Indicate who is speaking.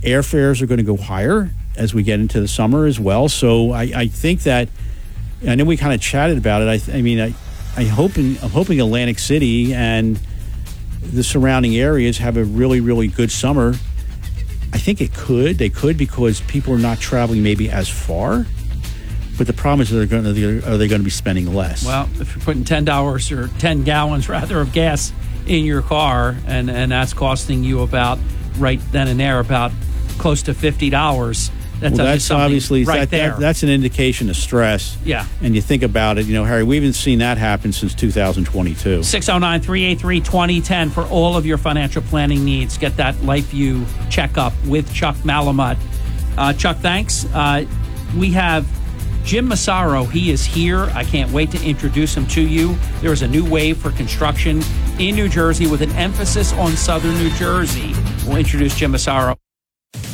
Speaker 1: Airfares are going to go higher as we get into the summer as well. So I think that, I know we kind of chatted about it. I'm hoping Atlantic City and the surrounding areas have a really, really good summer. I think they could because people are not traveling maybe as far. But the problem is, are they going to be spending less?
Speaker 2: Well, if you're putting $10 or 10 gallons rather of gas in your car, and that's costing you about right then and there about close to $50. That's obviously right there.
Speaker 1: That's an indication of stress.
Speaker 2: Yeah.
Speaker 1: And you think about it, Harry, we haven't seen that happen since 2022.
Speaker 2: 609-383-2010 for all of your financial planning needs. Get that LifeView checkup with Chuck Malamud. Chuck, thanks. We have Jim Massaro. He is here. I can't wait to introduce him to you. There is a new wave for construction in New Jersey with an emphasis on southern New Jersey. We'll introduce Jim Massaro.